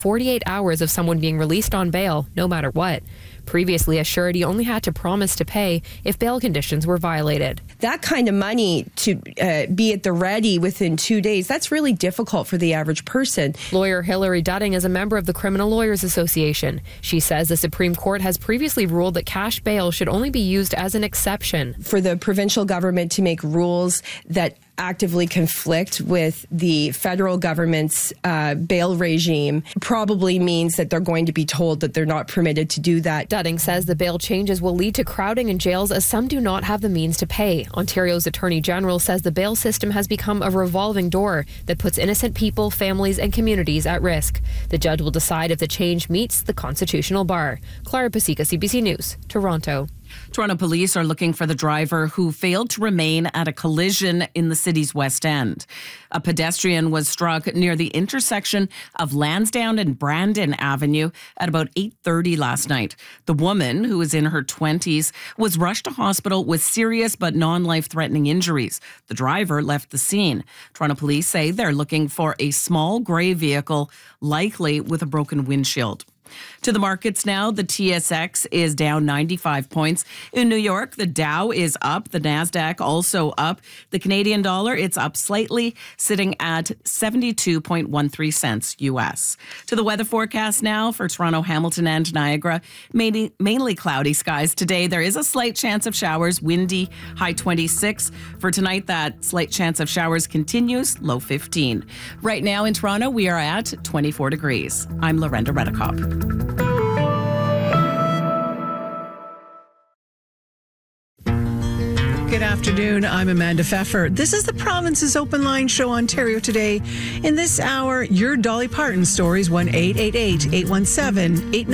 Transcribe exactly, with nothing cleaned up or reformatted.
forty-eight hours of someone being released on bail, no matter what. Previously, a surety only had to promise to pay if bail conditions were violated. That kind of money to uh, be at the ready within two days, that's really difficult for the average person. Lawyer Hilary Dudding is a member of the Criminal Lawyers Association. She says the Supreme Court has previously ruled that cash bail should only be used as an exception. For the provincial government to make rules that actively conflict with the federal government's uh, bail regime probably means that they're going to be told that they're not permitted to do that. Dudding says the bail changes will lead to crowding in jails as some do not have the means to pay. Ontario's Attorney General says the bail system has become a revolving door that puts innocent people, families, and communities at risk. The judge will decide if the change meets the constitutional bar. Clara Pasica, C B C News, Toronto. Toronto police are looking for the driver who failed to remain at a collision in the city's West End. A pedestrian was struck near the intersection of Lansdowne and Brandon Avenue at about eight thirty last night. The woman, who is in her twenties, was rushed to hospital with serious but non-life-threatening injuries. The driver left the scene. Toronto police say they're looking for a small grey vehicle, likely with a broken windshield. To the markets now, the T S X is down ninety-five points. In New York, the Dow is up, the Nasdaq also up. The Canadian dollar, it's up slightly, sitting at seventy-two point one three cents U S. To the weather forecast now for Toronto, Hamilton, and Niagara. Mainly, mainly cloudy skies today. There is a slight chance of showers, windy, high twenty-six. For tonight, that slight chance of showers continues, low fifteen. Right now in Toronto, we are at twenty-four degrees. I'm Lorenda Redekop. Good afternoon. I'm Amanda Pfeffer. This is the Province's Open Line Show, Ontario Today. In this hour, your Dolly Parton stories, one eight eight eight, eight one seven, eight nine